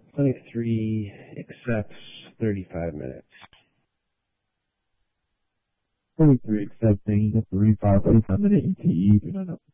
23 accepts 35 minutes. 23 accepting the 35 minute ETE. Do not know.